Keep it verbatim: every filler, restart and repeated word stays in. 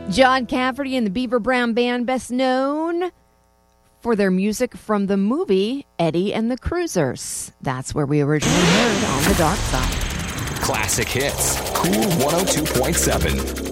John Cafferty and the Beaver Brown Band, best known for their music from the movie Eddie and the Cruisers. That's where we originally heard On the Dark Side. Classic hits. Cool one oh two point seven.